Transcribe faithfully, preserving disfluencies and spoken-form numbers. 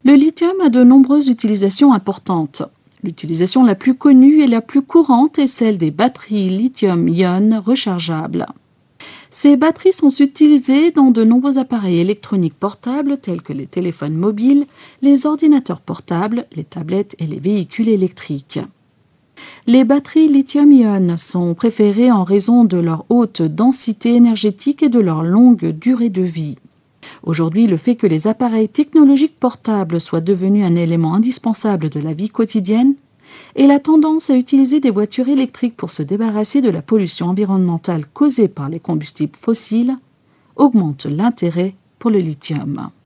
Le lithium a de nombreuses utilisations importantes. L'utilisation la plus connue et la plus courante est celle des batteries lithium-ion rechargeables. Ces batteries sont utilisées dans de nombreux appareils électroniques portables tels que les téléphones mobiles, les ordinateurs portables, les tablettes et les véhicules électriques. Les batteries lithium-ion sont préférées en raison de leur haute densité énergétique et de leur longue durée de vie. Aujourd'hui, le fait que les appareils technologiques portables soient devenus un élément indispensable de la vie quotidienne et la tendance à utiliser des voitures électriques pour se débarrasser de la pollution environnementale causée par les combustibles fossiles augmente l'intérêt pour le lithium.